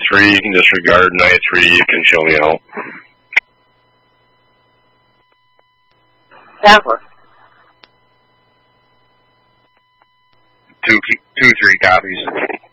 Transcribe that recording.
3, you can disregard. Night 3, you can show me out. Tablet. 2, 3 copies.